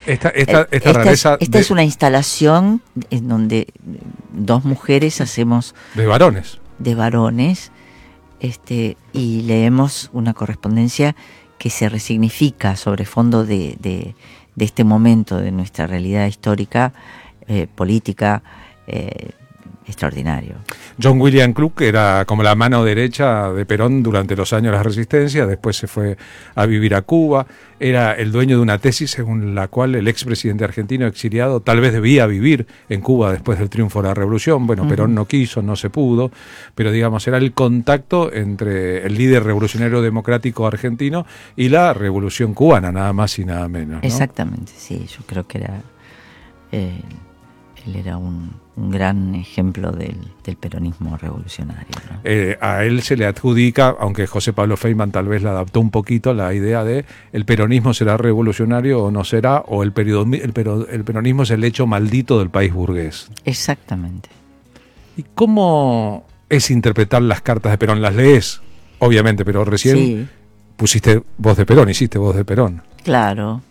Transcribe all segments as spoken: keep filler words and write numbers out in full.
Esta, esta, esta, esta rareza... Es, esta de, es una instalación en donde dos mujeres hacemos... De varones. De varones, este, y leemos una correspondencia que se resignifica sobre fondo de, de, de este momento de nuestra realidad histórica, eh, política, eh, extraordinario. John William Kluck era como la mano derecha de Perón durante los años de la Resistencia, después se fue a vivir a Cuba, era el dueño de una tesis según la cual el expresidente argentino exiliado tal vez debía vivir en Cuba después del triunfo de la revolución. Bueno, uh-huh. Perón no quiso, no se pudo, pero digamos era el contacto entre el líder revolucionario democrático argentino y la revolución cubana, nada más y nada menos, ¿no? Exactamente, sí, yo creo que era... Eh, él era un, un gran ejemplo del, del peronismo revolucionario, ¿no? Eh, a él se le adjudica, aunque José Pablo Feynman tal vez la adaptó un poquito, la idea de el peronismo será revolucionario o no será, o el, periodo, el, pero, el peronismo es el hecho maldito del país burgués. Exactamente. ¿Y cómo es interpretar las cartas de Perón? ¿Las lees? Obviamente, pero recién sí. pusiste voz de Perón, hiciste voz de Perón. Claro,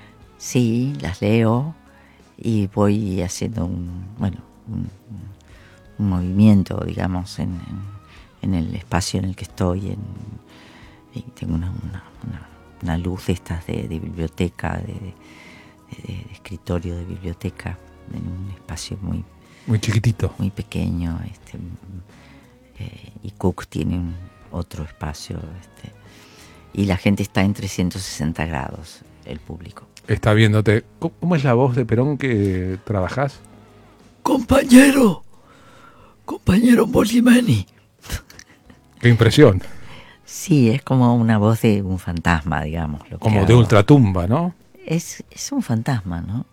sí, las leo. Y voy haciendo un, bueno, un, un movimiento, digamos, en, en, en el espacio en el que estoy. En, y tengo una, una, una, una luz de estas de, de biblioteca, de, de, de escritorio de biblioteca, en un espacio muy... Muy chiquitito. Muy pequeño. Este, eh, y Cook tiene un, otro espacio. Este, y la gente está en trescientos sesenta grados, el público. Está viéndote. ¿Cómo es la voz de Perón que trabajás? Compañero, compañero Molimani. Qué impresión. Sí, es como una voz de un fantasma, digamos. Lo que como hago. de ultratumba, ¿no? Es, es un fantasma, ¿no?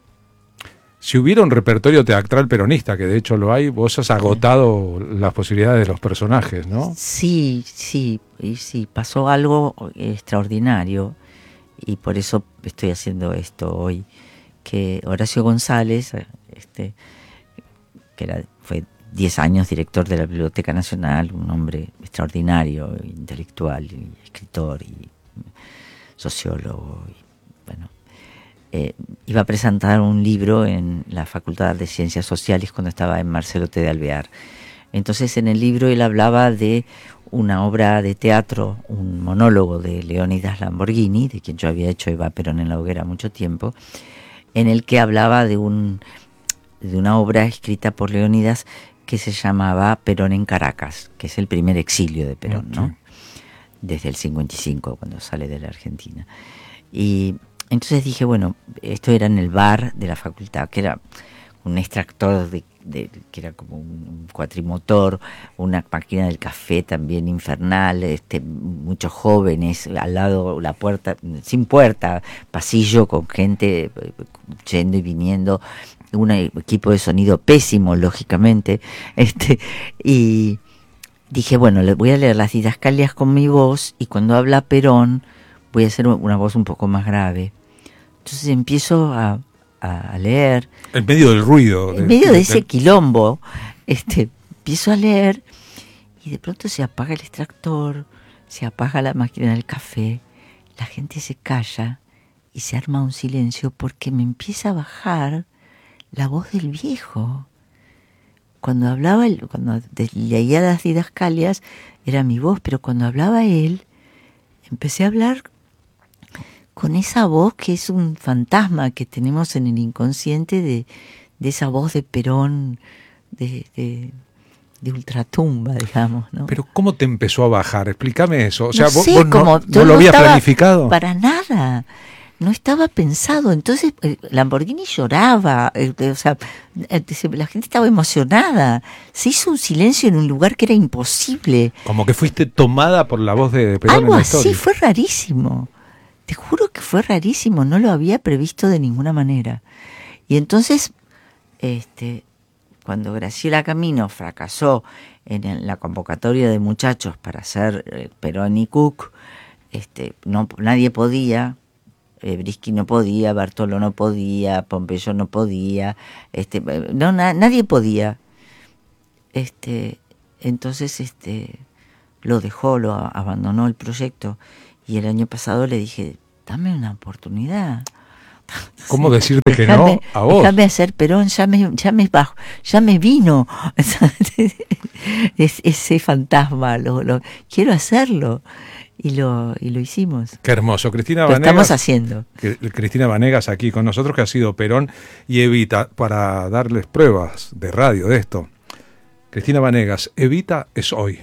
Si hubiera un repertorio teatral peronista, que de hecho lo hay, vos has agotado las posibilidades de los personajes, ¿no? Sí, sí, y sí, pasó algo extraordinario. Y por eso estoy haciendo esto hoy, que Horacio González, este, que era, fue diez años director de la Biblioteca Nacional, un hombre extraordinario, intelectual, y escritor y sociólogo, y, bueno, eh, iba a presentar un libro en la Facultad de Ciencias Sociales cuando estaba en Marcelo T. de Alvear. Entonces en el libro él hablaba de una obra de teatro, un monólogo de Leónidas Lamborghini, de quien yo había hecho Eva Perón en la hoguera mucho tiempo, en el que hablaba de un de una obra escrita por Leónidas que se llamaba Perón en Caracas, que es el primer exilio de Perón, okay. ¿no? Desde el cincuenta y cinco, cuando sale de la Argentina. Y entonces dije, bueno, esto era en el bar de la facultad, que era un extractor de De, que era como un cuatrimotor, una máquina del café también infernal, este, muchos jóvenes al lado, la puerta, sin puerta, pasillo con gente yendo y viniendo, un equipo de sonido pésimo, lógicamente, este, y dije, bueno, le voy a leer las didascalias con mi voz, y cuando habla Perón, voy a hacer una voz un poco más grave. Entonces empiezo a a leer. En medio del ruido. En medio de ese quilombo, este, empiezo a leer y de pronto se apaga el extractor, se apaga la máquina del café, la gente se calla y se arma un silencio porque me empieza a bajar la voz del viejo. Cuando hablaba, cuando leía las didascalias, era mi voz, pero cuando hablaba él, empecé a hablar con esa voz que es un fantasma que tenemos en el inconsciente de, de esa voz de Perón, de, de, de ultratumba, digamos, ¿no? Pero ¿cómo te empezó a bajar? Explícame eso. O sea, no vos, sé, vos como, no, no lo habías planificado. Para nada. No estaba pensado. Entonces Lamborghini lloraba, eh, o sea, la gente estaba emocionada. Se hizo un silencio en un lugar que era imposible. Como que fuiste tomada por la voz de Perón. Algo en la así, historia. Fue rarísimo. Te juro que fue rarísimo, no lo había previsto de ninguna manera. Y entonces, este, cuando Graciela Camino fracasó en el, la convocatoria de muchachos para hacer eh, Perón y Cook, este, no, nadie podía, eh, Brisky no podía, Bartolo no podía, Pompeyo no podía, este, no, na, nadie podía. Este, entonces, este, lo dejó, lo abandonó el proyecto. Y el año pasado le dije, dame una oportunidad, ¿Cómo decirte que no a vos? Déjame hacer Perón, ya me, ya me bajo, ya me vino es, ese fantasma, lo, lo quiero hacerlo. Y lo, y lo hicimos. Qué hermoso. Cristina lo Vanegas. Estamos haciendo. Cristina Vanegas aquí con nosotros, que ha sido Perón y Evita, para darles pruebas de radio de esto. Cristina Vanegas, Evita es hoy.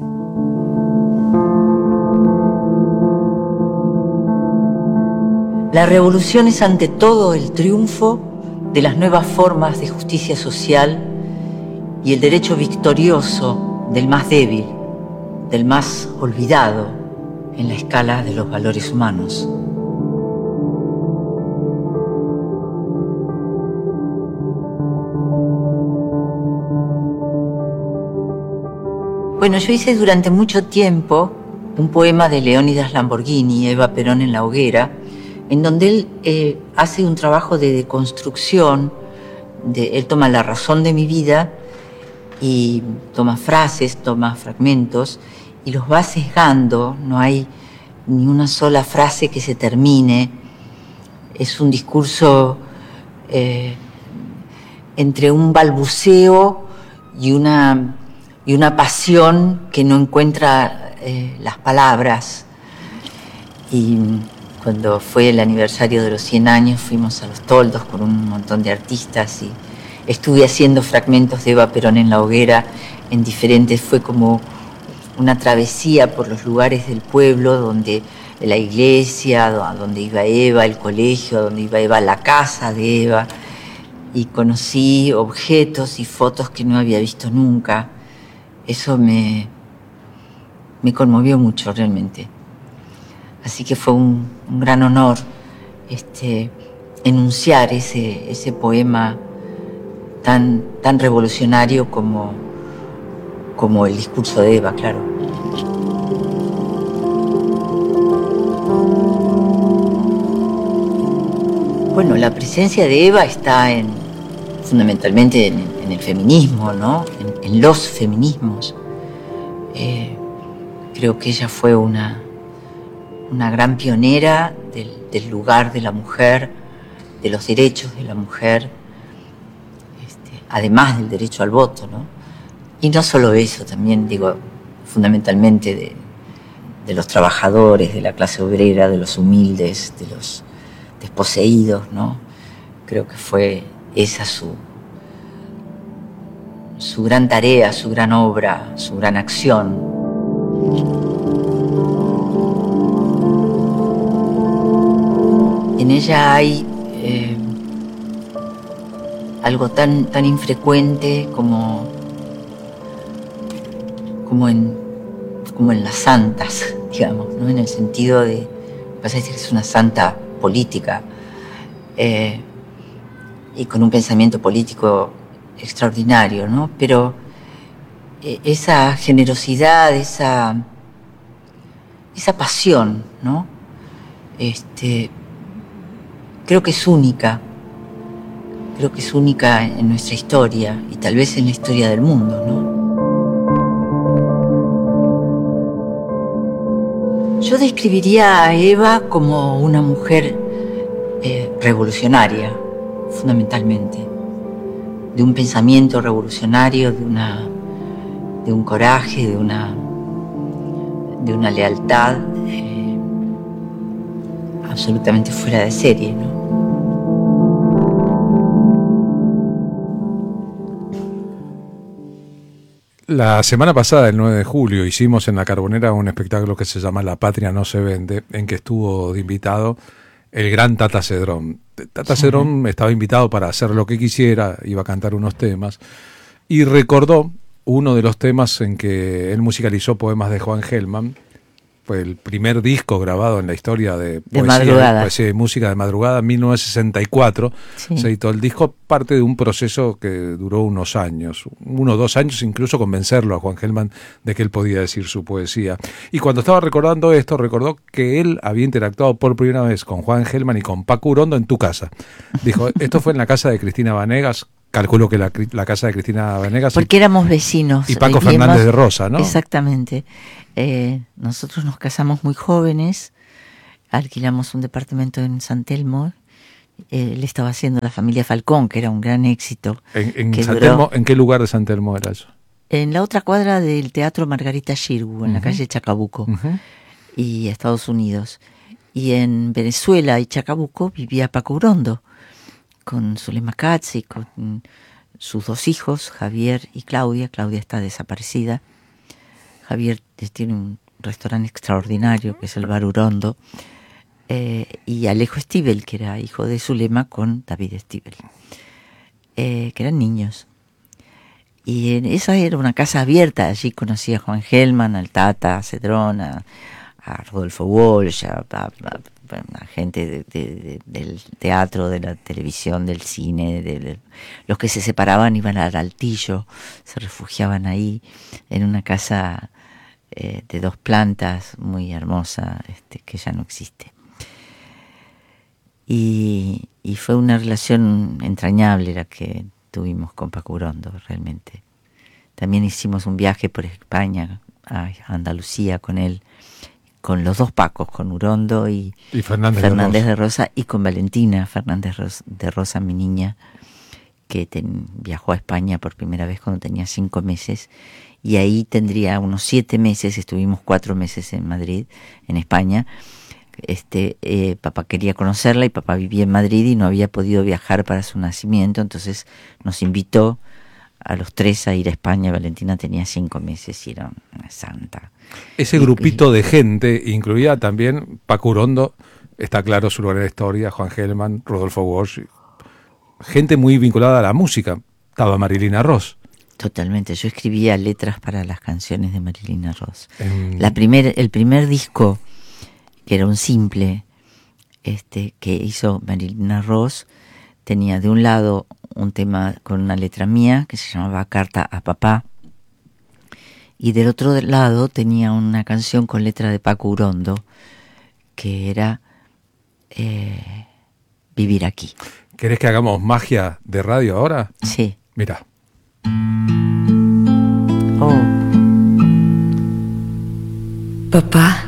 La revolución es ante todo el triunfo de las nuevas formas de justicia social y el derecho victorioso del más débil, del más olvidado en la escala de los valores humanos. Bueno, yo hice durante mucho tiempo un poema de Leónidas Lamborghini, Eva Perón en la hoguera, en donde él eh, hace un trabajo de deconstrucción, de, él toma la razón de mi vida y toma frases, toma fragmentos y los va sesgando, no hay ni una sola frase que se termine, es un discurso eh, entre un balbuceo y una, y una pasión que no encuentra eh, las palabras. Y cuando fue el aniversario de los cien años fuimos a Los Toldos con un montón de artistas y estuve haciendo fragmentos de Eva Perón en la hoguera en diferentes, fue como una travesía por los lugares del pueblo, donde la iglesia, donde iba Eva, el colegio, donde iba Eva, la casa de Eva, y conocí objetos y fotos que no había visto nunca. Eso me, me conmovió mucho realmente. Así que fue un, un gran honor este, enunciar ese, ese poema tan, tan revolucionario como, como el discurso de Eva, claro. Bueno, la presencia de Eva está en, fundamentalmente en, en el feminismo, ¿no? En, en los feminismos. Eh, creo que ella fue una, una gran pionera del, del lugar de la mujer, de los derechos de la mujer, este, además del derecho al voto, ¿no? Y no solo eso, también digo, fundamentalmente de, de los trabajadores, de la clase obrera, de los humildes, de los desposeídos, ¿no? Creo que fue esa su, su gran tarea, su gran obra, su gran acción. En ella hay eh, algo tan, tan infrecuente como, como, en, como en las santas, digamos, ¿no? En el sentido de, me parece que es una santa política eh, y con un pensamiento político extraordinario, ¿no? Pero eh, esa generosidad, esa, esa pasión, ¿no? Este, creo que es única, creo que es única en nuestra historia y tal vez en la historia del mundo, ¿no? Yo describiría a Eva como una mujer eh, revolucionaria, fundamentalmente, de un pensamiento revolucionario, de una, de un coraje, de una, de una lealtad eh, absolutamente fuera de serie, ¿no? La semana pasada, el nueve de julio, hicimos en La Carbonera un espectáculo que se llama La Patria no se vende, en que estuvo de invitado el gran Tata Cedrón. Tata sí. Cedrón estaba invitado para hacer lo que quisiera, iba a cantar unos temas, y recordó uno de los temas en que él musicalizó poemas de Juan Gelman. Fue el primer disco grabado en la historia de, de poesía, poesía y música de madrugada, en mil novecientos sesenta y cuatro. Sí. Se editó el disco, parte de un proceso que duró unos años, uno o dos años, incluso convencerlo a Juan Gelman de que él podía decir su poesía. Y cuando estaba recordando esto, recordó que él había interactuado por primera vez con Juan Gelman y con Paco Urondo en tu casa. Dijo, esto fue en la casa de Cristina Vanegas. Calculo que la, la casa de Cristina Vanegas. Porque y, éramos vecinos. Y Paco Fernández hemos, de Rosa, ¿no? Exactamente. Eh, nosotros nos casamos muy jóvenes, alquilamos un departamento en San Telmo Eh, él estaba haciendo La Familia Falcón, que era un gran éxito. ¿En, en, que San duró, Telmo, ¿En qué lugar de San Telmo era eso? En la otra cuadra del Teatro Margarita Xirgu, en uh-huh. la calle Chacabuco, uh-huh. y Estados Unidos. Y en Venezuela y Chacabuco vivía Paco Urondo, con Zulema Katz y con sus dos hijos, Javier y Claudia. Claudia está desaparecida. Javier tiene un restaurante extraordinario que es el Bar Urondo. Eh, y Alejo Stivel, que era hijo de Zulema con David Stivel, eh, que eran niños. Y en esa era una casa abierta. Allí conocí a Juan Gelman, al Tata, a Cedrón, a, a Rodolfo Walsh, a, a, a, a gente de, de, de, del teatro, de la televisión, del cine. De, de, los que se separaban iban al Altillo, se refugiaban ahí, en una casa eh, de dos plantas, muy hermosa, este, que ya no existe. Y, y fue una relación entrañable la que tuvimos con Paco Urondo, realmente. También hicimos un viaje por España, a Andalucía con él, con los dos Pacos, con Urondo y, y Fernández, Fernández de, Rosa. de Rosa, y con Valentina Fernández de Rosa, mi niña, que ten, viajó a España por primera vez cuando tenía cinco meses, y ahí tendría unos siete meses, estuvimos cuatro meses en Madrid, en España. Este, eh, papá quería conocerla y papá vivía en Madrid y no había podido viajar para su nacimiento, entonces nos invitó a los tres a ir a España. Valentina tenía cinco meses y era una santa. Ese y, grupito y, de gente incluía también Paco Urondo, está claro su lugar en la historia, Juan Gelman, Rodolfo Walsh, gente muy vinculada a la música. Estaba Marilina Ross. Totalmente, yo escribía letras para las canciones de Marilina Ross. En... La primer, el primer disco, que era un simple, este, que hizo Marilina Ross, tenía de un lado un tema con una letra mía que se llamaba Carta a Papá, y del otro lado tenía una canción con letra de Paco Urondo que era eh, Vivir aquí. ¿Querés que hagamos magia de radio ahora? Sí. Mira. Oh. Papá.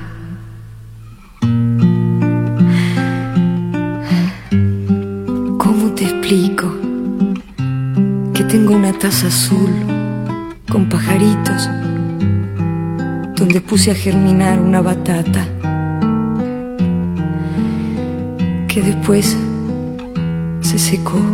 ¿Cómo te explico que tengo una taza azul con pajaritos donde puse a germinar una batata que después se secó?